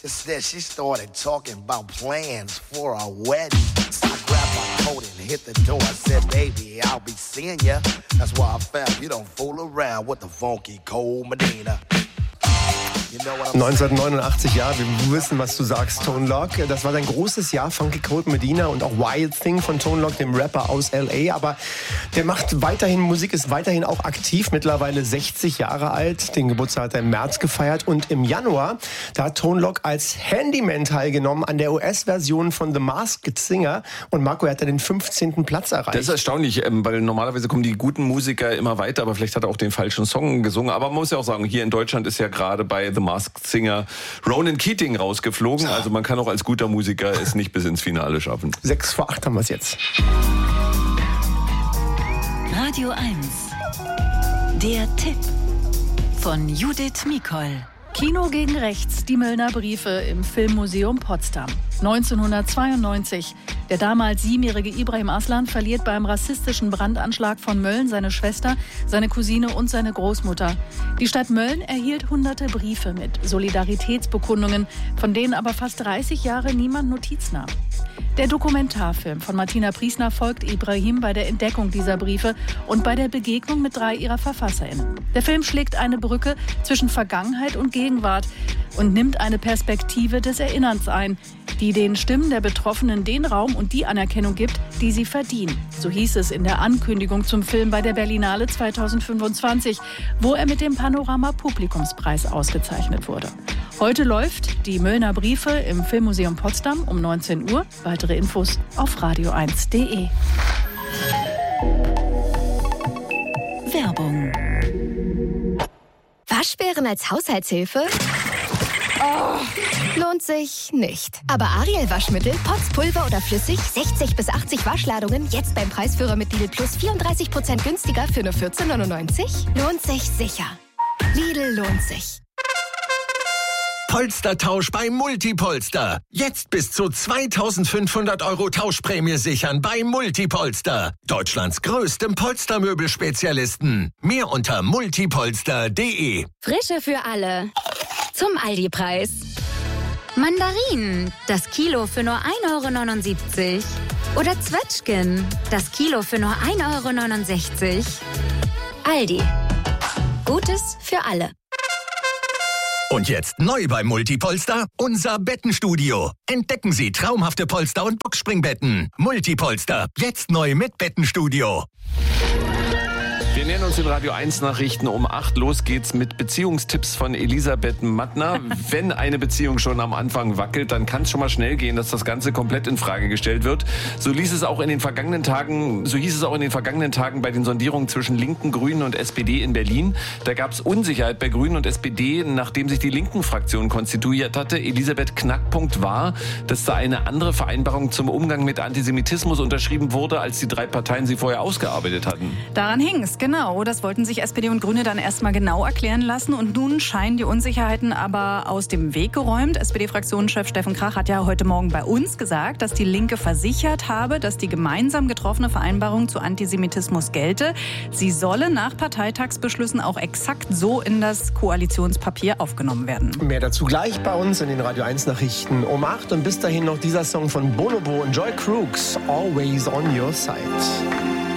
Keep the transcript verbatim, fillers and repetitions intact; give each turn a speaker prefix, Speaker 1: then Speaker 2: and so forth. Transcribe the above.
Speaker 1: Instead, she started talking about plans for our wedding. So I grabbed my coat and hit the door. I said, baby, I'll be seeing ya. That's why I found you don't fool around with the funky cold Medina.
Speaker 2: neunzehnhundertneunundachtzig, ja, wir wissen, was du sagst, Tone Loc. Das war sein großes Jahr, Funky Cold Medina und auch Wild Thing von Tone Loc, dem Rapper aus L A. Aber der macht weiterhin Musik, ist weiterhin auch aktiv, mittlerweile sechzig Jahre alt. Den Geburtstag hat er im März gefeiert und im Januar, da hat Tone Loc als Handyman teilgenommen an der U S-Version von The Masked Singer. Und Marco, er hat da den fünfzehnten Platz erreicht.
Speaker 3: Das ist erstaunlich, weil normalerweise kommen die guten Musiker immer weiter, aber vielleicht hat er auch den falschen Song gesungen. Aber man muss ja auch sagen, hier in Deutschland ist ja gerade bei The Masked Singer Ronan Keating rausgeflogen. Also man kann auch als guter Musiker es nicht bis ins Finale schaffen.
Speaker 2: Sechs vor acht haben wir es jetzt.
Speaker 4: Radio eins. Der Tipp von Judith Mikol.
Speaker 5: Kino gegen rechts, die Möllner Briefe im Filmmuseum Potsdam. neunzehnhundertzweiundneunzig. Der damals siebenjährige Ibrahim Aslan verliert beim rassistischen Brandanschlag von Mölln seine Schwester, seine Cousine und seine Großmutter. Die Stadt Mölln erhielt hunderte Briefe mit Solidaritätsbekundungen, von denen aber fast dreißig Jahre niemand Notiz nahm. Der Dokumentarfilm von Martina Priesner folgt Ibrahim bei der Entdeckung dieser Briefe und bei der Begegnung mit drei ihrer VerfasserInnen. Der Film schlägt eine Brücke zwischen Vergangenheit und Gegenwart und nimmt eine Perspektive des Erinnerns ein, die den Stimmen der Betroffenen den Raum und die Anerkennung gibt, die sie verdienen. So hieß es in der Ankündigung zum Film bei der Berlinale zweitausendfünfundzwanzig, wo er mit dem Panorama-Publikumspreis ausgezeichnet wurde. Heute läuft die Möllner Briefe im Filmmuseum Potsdam um neunzehn Uhr. Weitere Infos auf radio eins punkt de.
Speaker 4: Werbung.
Speaker 6: Waschbären als Haushaltshilfe? Oh, lohnt sich nicht. Aber Ariel Waschmittel, Pots, Pulver oder flüssig, sechzig bis achtzig Waschladungen, jetzt beim Preisführer mit Lidl Plus vierunddreißig Prozent günstiger für nur vierzehn neunundneunzig? Lohnt sich sicher. Lidl lohnt sich.
Speaker 7: Polstertausch bei Multipolster. Jetzt bis zu zweitausendfünfhundert Euro Tauschprämie sichern bei Multipolster. Deutschlands größtem Polstermöbelspezialisten. Mehr unter multipolster punkt de.
Speaker 8: Frische für alle. Zum Aldi-Preis. Mandarinen, das Kilo für nur ein Euro neunundsiebzig. Oder Zwetschgen, das Kilo für nur ein Euro neunundsechzig. Aldi. Gutes für alle.
Speaker 7: Und jetzt neu bei Multipolster, unser Bettenstudio. Entdecken Sie traumhafte Polster- und Boxspringbetten. Multipolster, jetzt neu mit Bettenstudio.
Speaker 3: Wir nähern uns den Radio eins Nachrichten um acht. Los geht's mit Beziehungstipps von Elisabeth Mattner. Wenn eine Beziehung schon am Anfang wackelt, dann kann es schon mal schnell gehen, dass das Ganze komplett in Frage gestellt wird. So ließ es auch in den vergangenen Tagen, so hieß es auch in den vergangenen Tagen bei den Sondierungen zwischen Linken, Grünen und S P D in Berlin. Da gab es Unsicherheit bei Grünen und S P D, nachdem sich die Linken-Fraktion konstituiert hatte. Elisabeth, Knackpunkt war, dass da eine andere Vereinbarung zum Umgang mit Antisemitismus unterschrieben wurde, als die drei Parteien sie vorher ausgearbeitet hatten.
Speaker 9: Daran hing es. Genau, das wollten sich S P D und Grüne dann erstmal genau erklären lassen. Und nun scheinen die Unsicherheiten aber aus dem Weg geräumt. S P D-Fraktionschef Steffen Krach hat ja heute Morgen bei uns gesagt, dass die Linke versichert habe, dass die gemeinsam getroffene Vereinbarung zu Antisemitismus gelte. Sie solle nach Parteitagsbeschlüssen auch exakt so in das Koalitionspapier aufgenommen werden.
Speaker 2: Mehr dazu gleich bei uns in den Radio eins Nachrichten um acht. Und bis dahin noch dieser Song von Bonobo und Joy Crooks, Always on Your Side.